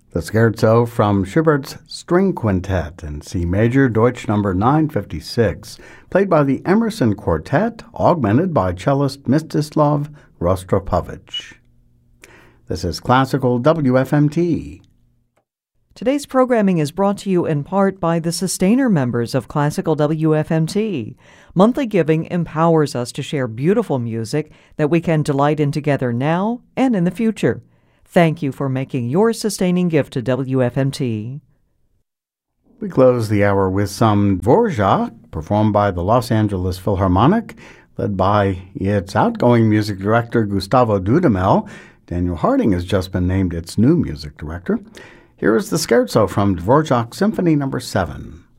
The Scherzo from Schubert's String Quintet in C Major, Deutsch number 956, played by the Emerson Quartet, augmented by cellist Mstislav Rostropovich. This is Classical WFMT. Today's programming is brought to you in part by the sustainer members of Classical WFMT. Monthly giving empowers us to share beautiful music that we can delight in together now and in the future. Thank you for making your sustaining gift to WFMT. We close the hour with some Dvorak, performed by the Los Angeles Philharmonic, led by its outgoing music director, Gustavo Dudamel. Daniel Harding has just been named its new music director. Here is the Scherzo from Dvorak Symphony No. 7.